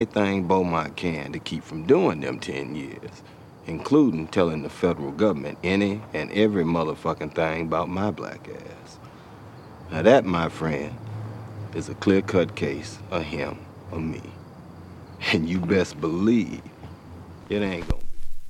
anything Beaumont can to keep from doing them 10 years, including telling the federal government any and every motherfucking thing about my black ass. Now that, my friend, is a clear-cut case of him or me. And you best believe it ain't gonna